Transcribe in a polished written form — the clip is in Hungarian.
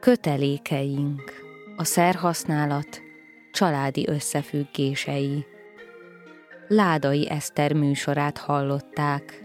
Kötelékeink, a szerhasználat családi összefüggései. Ládai Eszter műsorát hallották.